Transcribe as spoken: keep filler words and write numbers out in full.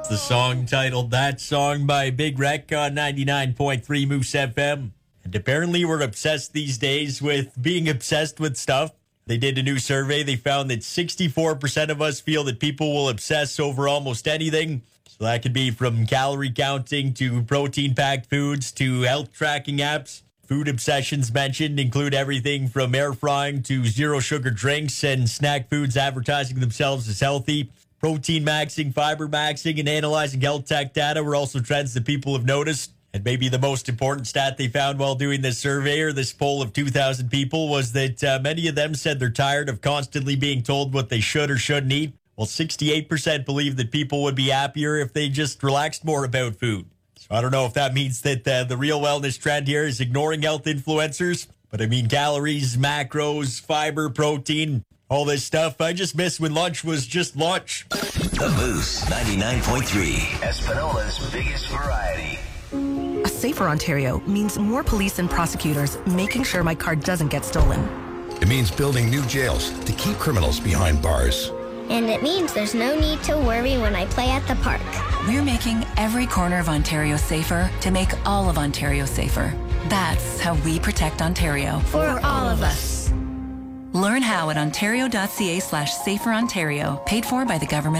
It's a song titled That Song by Big Wreck on ninety-nine point three Moose F M. And apparently we're obsessed these days with being obsessed with stuff. They did a new survey. They found that sixty-four percent of us feel that people will obsess over almost anything. So that could be from calorie counting to protein-packed foods to health tracking apps. Food obsessions mentioned include everything from air frying to zero sugar drinks and snack foods advertising themselves as healthy. Protein maxing, fiber maxing, and analyzing health tech data were also trends that people have noticed. And maybe the most important stat they found while doing this survey or this poll of two thousand people was that uh, many of them said they're tired of constantly being told what they should or shouldn't eat. Well, sixty-eight percent believe that people would be happier if they just relaxed more about food. So I don't know if that means that uh, the real wellness trend here is ignoring health influencers. But I mean, calories, macros, fiber, protein, all this stuff. I just miss when lunch was just lunch. The Moose ninety-nine point three, Espanola's biggest variety. A safer Ontario means more police and prosecutors making sure my car doesn't get stolen. It means building new jails to keep criminals behind bars. And it means there's no need to worry when I play at the park. We're making every corner of Ontario safer to make all of Ontario safer. That's how we protect Ontario. For all of us. Learn how at ontario.ca slash safer Ontario, paid for by the government.